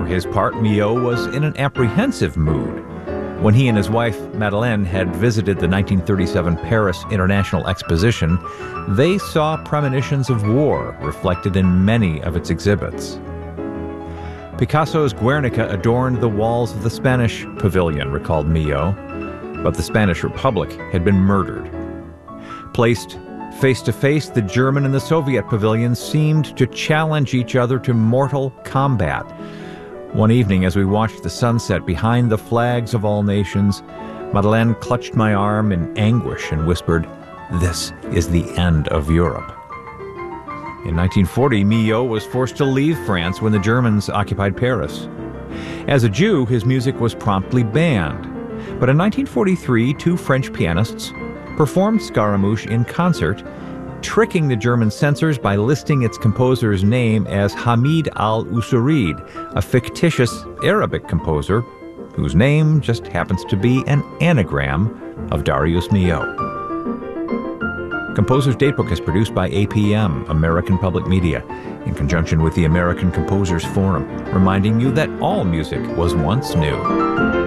his part, Milhaud was in an apprehensive mood. When he and his wife, Madeleine, had visited the 1937 Paris International Exposition, they saw premonitions of war reflected in many of its exhibits. Picasso's Guernica adorned the walls of the Spanish pavilion, recalled Milhaud, but the Spanish Republic had been murdered. Placed face to face, the German and the Soviet pavilions seemed to challenge each other to mortal combat. One evening, as we watched the sunset behind the flags of all nations, Madeleine clutched my arm in anguish and whispered, "This is the end of Europe." In 1940, Milhaud was forced to leave France when the Germans occupied Paris. As a Jew, his music was promptly banned. But in 1943, two French pianists performed Scaramouche in concert, tricking the German censors by listing its composer's name as Hamid al-Usurid, a fictitious Arabic composer whose name just happens to be an anagram of Darius Milhaud. Composer's Datebook is produced by APM, American Public Media, in conjunction with the American Composers Forum, reminding you that all music was once new.